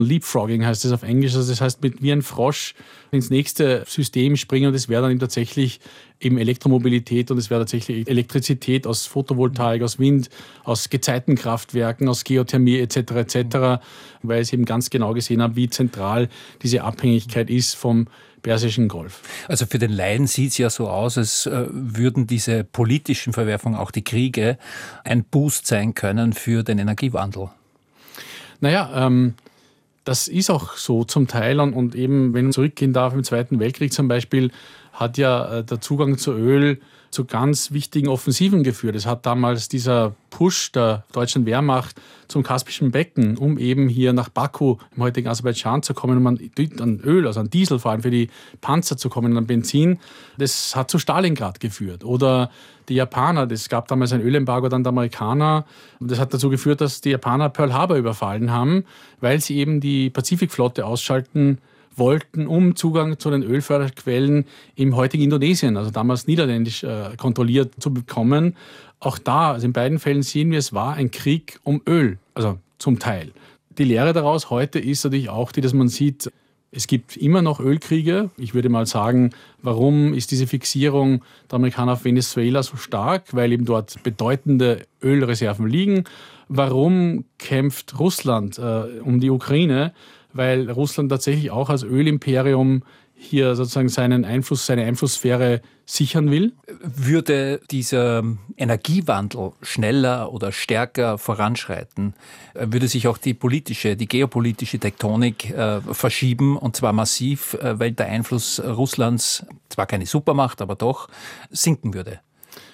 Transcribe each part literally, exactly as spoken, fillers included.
Leapfrogging heißt das auf Englisch. Also das heißt, mit wie ein Frosch ins nächste System springen und das wäre dann eben tatsächlich eben Elektromobilität und es wäre tatsächlich Elektrizität aus Photovoltaik, aus Wind, aus Gezeitenkraftwerken, aus Geothermie et cetera et cetera, weil ich eben ganz genau gesehen habe, wie zentral diese Abhängigkeit ist vom Persischen Golf. Also für den Laien sieht es ja so aus, als äh, würden diese politischen Verwerfungen, auch die Kriege, ein Boost sein können für den Energiewandel. Naja, ähm, das ist auch so zum Teil und, und eben, wenn man zurückgehen darf, im Zweiten Weltkrieg zum Beispiel, hat ja äh, der Zugang zu Öl zu ganz wichtigen Offensiven geführt. Es hat damals dieser Push der deutschen Wehrmacht zum Kaspischen Becken, um eben hier nach Baku im heutigen Aserbaidschan zu kommen, um an, an Öl, also an Diesel vor allem für die Panzer zu kommen, an Benzin. Das hat zu Stalingrad geführt. Oder die Japaner, es gab damals ein Ölembargo dann der Amerikaner. Das hat dazu geführt, dass die Japaner Pearl Harbor überfallen haben, weil sie eben die Pazifikflotte ausschalten wollten, um Zugang zu den Ölförderquellen im heutigen Indonesien, also damals niederländisch äh, kontrolliert, zu bekommen. Auch da, also in beiden Fällen sehen wir, es war ein Krieg um Öl, also zum Teil. Die Lehre daraus heute ist natürlich auch die, dass man sieht, es gibt immer noch Ölkriege. Ich würde mal sagen, warum ist diese Fixierung der Amerikaner auf Venezuela so stark? Weil eben dort bedeutende Ölreserven liegen. Warum kämpft Russland äh, um die Ukraine? Weil Russland tatsächlich auch als Ölimperium hier sozusagen seinen Einfluss, seine Einflusssphäre sichern will. Würde dieser Energiewandel schneller oder stärker voranschreiten, würde sich auch die politische, die geopolitische Tektonik äh, verschieben, und zwar massiv, äh, weil der Einfluss Russlands, zwar keine Supermacht, aber doch, sinken würde.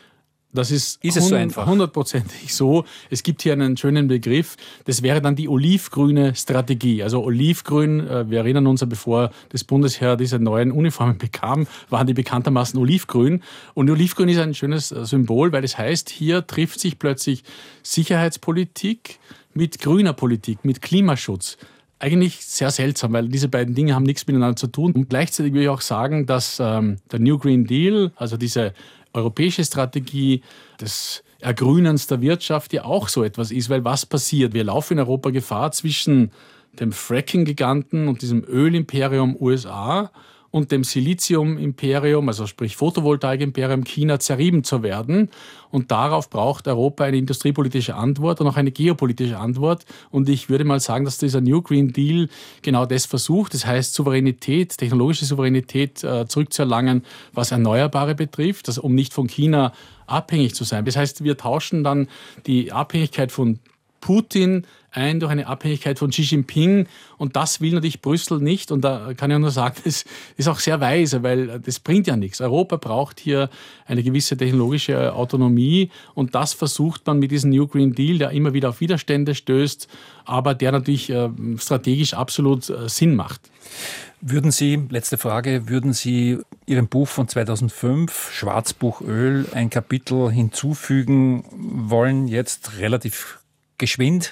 Das ist, ist es so einfach? Hundertprozentig so. Es gibt hier einen schönen Begriff. Das wäre dann die olivgrüne Strategie. Also olivgrün, äh, wir erinnern uns, bevor das Bundesheer diese neuen Uniformen bekam, waren die bekanntermaßen olivgrün. Und olivgrün ist ein schönes Symbol, weil es heißt, hier trifft sich plötzlich Sicherheitspolitik mit grüner Politik, mit Klimaschutz. Eigentlich sehr seltsam, weil diese beiden Dinge haben nichts miteinander zu tun. Und gleichzeitig will ich auch sagen, dass ähm, der New Green Deal, also diese europäische Strategie des Ergrünens der Wirtschaft ja auch so etwas ist, weil was passiert? Wir laufen in Europa Gefahr, zwischen dem Fracking-Giganten und diesem Ölimperium U S A und dem Silizium-Imperium, also sprich Photovoltaik-Imperium China, zerrieben zu werden. Und darauf braucht Europa eine industriepolitische Antwort und auch eine geopolitische Antwort. Und ich würde mal sagen, dass dieser New Green Deal genau das versucht. Das heißt, Souveränität, technologische Souveränität äh, zurückzuerlangen, was Erneuerbare betrifft, also um nicht von China abhängig zu sein. Das heißt, wir tauschen dann die Abhängigkeit von Putin ein durch eine Abhängigkeit von Xi Jinping, und das will natürlich Brüssel nicht, und da kann ich nur sagen, das ist auch sehr weise, weil das bringt ja nichts. Europa braucht hier eine gewisse technologische Autonomie, und das versucht man mit diesem New Green Deal, der immer wieder auf Widerstände stößt, aber der natürlich äh, strategisch absolut äh, Sinn macht. Würden Sie, letzte Frage, würden Sie Ihrem Buch von zweitausendfünf, Schwarzbuch Öl, ein Kapitel hinzufügen wollen, jetzt relativ geschwind?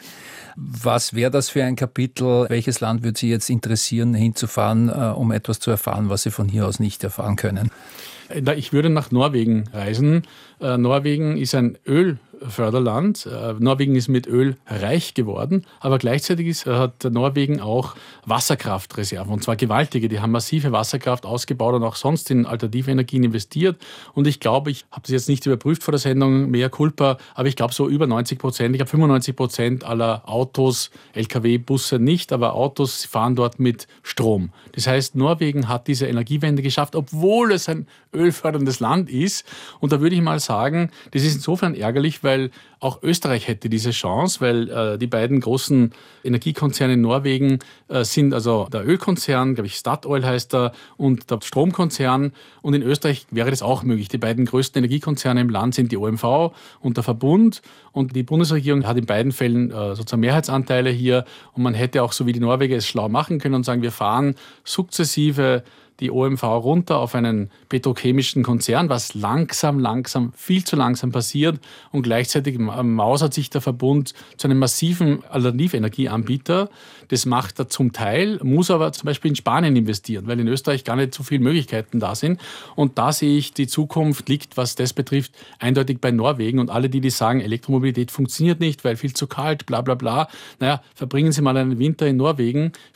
Was wäre das für ein Kapitel? Welches Land würde Sie jetzt interessieren, hinzufahren, äh, um etwas zu erfahren, was Sie von hier aus nicht erfahren können? Ich würde nach Norwegen reisen. Äh, Norwegen ist ein Ölförderland. Äh, Norwegen ist mit Öl reich geworden, aber gleichzeitig ist, äh, hat Norwegen auch Wasserkraftreserven, und zwar gewaltige. Die haben massive Wasserkraft ausgebaut und auch sonst in alternative Energien investiert. Und ich glaube, ich habe das jetzt nicht überprüft vor der Sendung, mehr Culpa, aber ich glaube so über neunzig Prozent, ich glaube fünfundneunzig Prozent aller Autos, L K W, Busse nicht, aber Autos fahren dort mit Strom. Das heißt, Norwegen hat diese Energiewende geschafft, obwohl es ein ölförderndes Land ist. Und da würde ich mal sagen, das ist insofern ärgerlich, weil auch Österreich hätte diese Chance, weil äh, die beiden großen Energiekonzerne in Norwegen äh, sind also der Ölkonzern, glaube ich, Statoil heißt er, und der Stromkonzern. Und in Österreich wäre das auch möglich. Die beiden größten Energiekonzerne im Land sind die O M V und der Verbund. Und die Bundesregierung hat in beiden Fällen äh, sozusagen Mehrheitsanteile hier. Und man hätte auch, so wie die Norweger es schlau machen können und sagen, wir fahren sukzessive die O M V runter auf einen petrochemischen Konzern, was langsam, langsam, viel zu langsam passiert. Und gleichzeitig mausert sich der Verbund zu einem massiven Alternativenergieanbieter. Das macht er zum Teil, muss aber zum Beispiel in Spanien investieren, weil in Österreich gar nicht so viele Möglichkeiten da sind. Und da sehe ich, die Zukunft liegt, was das betrifft, eindeutig bei Norwegen. Und alle, die, die sagen, Elektromobilität funktioniert nicht, weil viel zu kalt, bla bla bla, naja, verbringen Sie mal einen Winter in Norwegen.